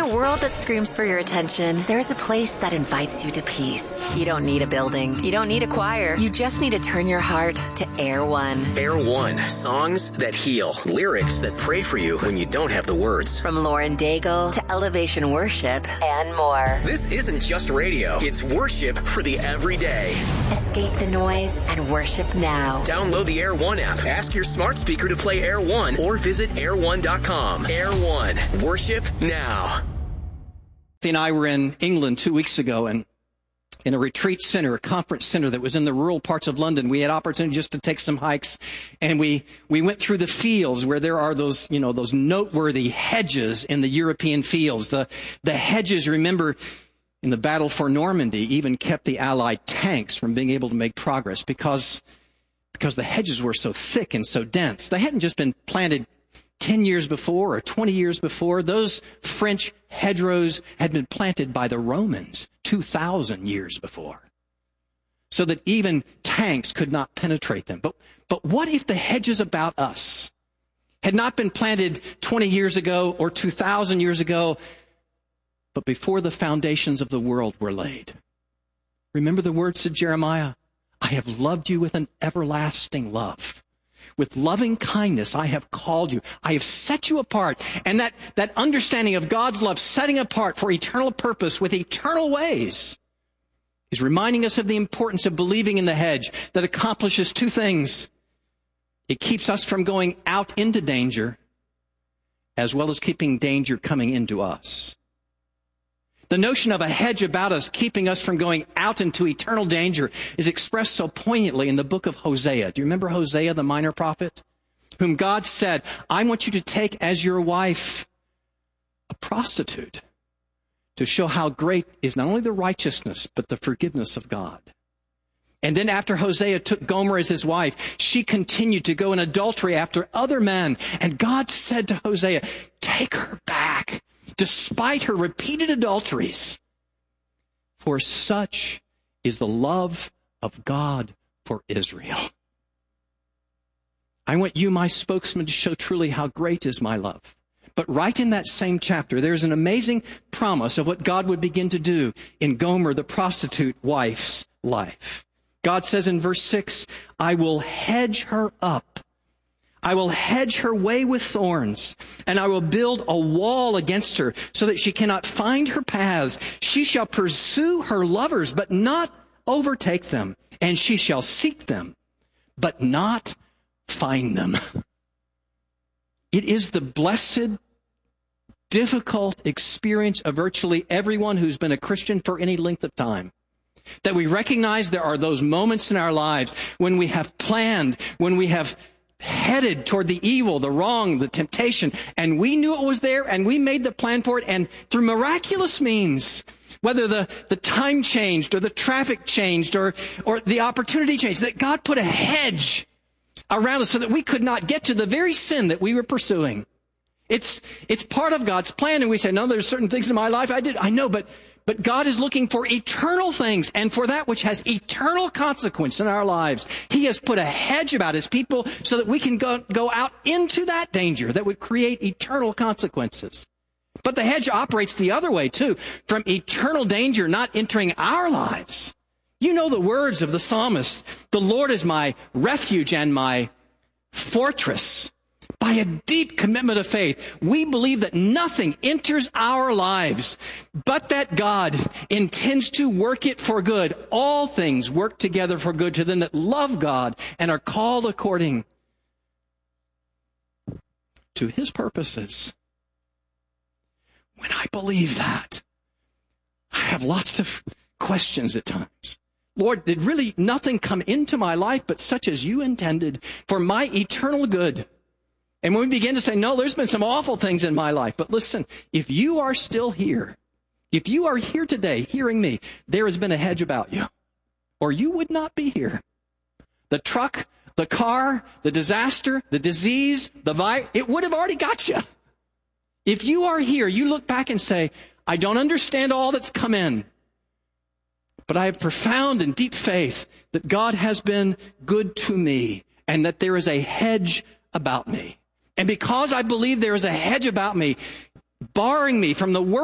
a world that screams for your attention, there's a place that invites you to peace. You don't need a building. You don't need a choir. You just need to turn your heart to Air One. Air One. Songs that heal. Lyrics that pray for you when you don't have the words. From Lauren Daigle to Elevation Worship and more. This isn't just radio. It's worship for the everyday. Escape the noise and worship now. Download the Air One app. Ask your smart speaker to play Air One or visit air1.com. Air One. Worship now. And I were in England 2 weeks ago, and in a retreat center, a conference center that was in the rural parts of London, we had opportunity just to take some hikes, and we went through the fields where there are those noteworthy hedges in the European fields. The hedges, remember, in the battle for Normandy, even kept the Allied tanks from being able to make progress because the hedges were so thick and so dense. They hadn't just been planted 10 years before or 20 years before. Those French hedgerows had been planted by the Romans 2,000 years before, so that even tanks could not penetrate them. But what if the hedges about us had not been planted 20 years ago or 2,000 years ago, but before the foundations of the world were laid? Remember the words of Jeremiah, I have loved you with an everlasting love. With loving kindness, I have called you. I have set you apart. And that understanding of God's love, setting apart for eternal purpose with eternal ways, is reminding us of the importance of believing in the hedge that accomplishes two things. It keeps us from going out into danger, as well as keeping danger coming into us. The notion of a hedge about us, keeping us from going out into eternal danger, is expressed so poignantly in the book of Hosea. Do you remember Hosea, the minor prophet, whom God said, I want you to take as your wife a prostitute to show how great is not only the righteousness, but the forgiveness of God. And then after Hosea took Gomer as his wife, she continued to go in adultery after other men. And God said to Hosea, take her back, despite her repeated adulteries. For such is the love of God for Israel. I want you, my spokesman, to show truly how great is my love. But right in that same chapter, there's an amazing promise of what God would begin to do in Gomer, the prostitute wife's life. God says in verse 6, I will hedge her up. I will hedge her way with thorns, and I will build a wall against her so that she cannot find her paths. She shall pursue her lovers, but not overtake them, and she shall seek them, but not find them. It is the blessed, difficult experience of virtually everyone who's been a Christian for any length of time, that we recognize there are those moments in our lives when we have planned, when we have headed toward the evil, the wrong, the temptation, and we knew it was there, and we made the plan for it, and through miraculous means, whether the time changed or the traffic changed or the opportunity changed, that God put a hedge around us so that we could not get to the very sin that we were pursuing. It's part of God's plan, and we say, no, there's certain things in my life I know, but God is looking for eternal things, and for that which has eternal consequence in our lives. He has put a hedge about his people so that we can go out into that danger that would create eternal consequences. But the hedge operates the other way too, from eternal danger not entering our lives. You know the words of the psalmist, the Lord is my refuge and my fortress. By a deep commitment of faith, we believe that nothing enters our lives, but that God intends to work it for good. All things work together for good to them that love God and are called according to his purposes. When I believe that, I have lots of questions at times. Lord, did really nothing come into my life but such as you intended for my eternal good? And when we begin to say, no, there's been some awful things in my life. But listen, if you are still here, if you are here today hearing me, there has been a hedge about you, or you would not be here. The truck, the car, the disaster, the disease, the virus, it would have already got you. If you are here, you look back and say, I don't understand all that's come in, but I have profound and deep faith that God has been good to me and that there is a hedge about me. And because I believe there is a hedge about me, barring me from the worst